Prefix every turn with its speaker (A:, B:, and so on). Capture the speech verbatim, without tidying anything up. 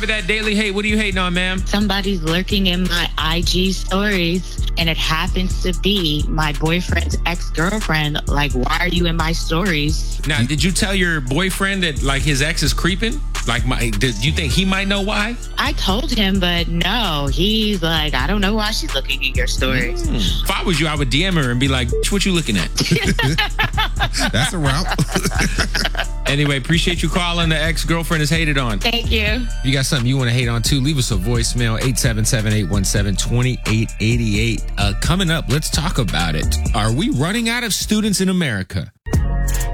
A: For that daily hate, what are you hating on, ma'am?
B: Somebody's lurking in my I G stories, and it happens to be my boyfriend's ex-girlfriend. Like, why are you in my stories?
A: Now, did you tell your boyfriend that, like, his ex is creeping? Like, my, did you think he might know why?
B: I told him, but no. He's like, I don't know why she's looking at your stories.
A: Mm. If I was you, I would D M her and be like, what you looking at?
C: That's a route.
A: Anyway, appreciate you calling. The ex-girlfriend is hated on.
B: Thank you.
A: If you got something you want to hate on too, leave us a voicemail, eight seven seven, eight one seven, two eight eight eight. Uh, coming up, let's talk about it. Are we running out of students in America?